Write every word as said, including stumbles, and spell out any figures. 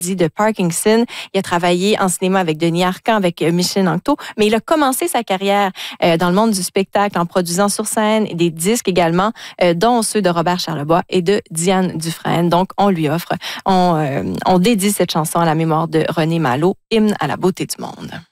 de Parkinson. Il a travaillé en cinéma avec Denis Arcand, avec Micheline Anctot, mais il a commencé sa carrière euh, dans le monde du spectacle en produisant sur scène des disques également, euh, dont ceux de Robert Charlebois et de Diane Dufresne. Donc, on lui offre, on, euh, on dédie cette chanson à la mémoire de René Malo, Hymne à la beauté du monde.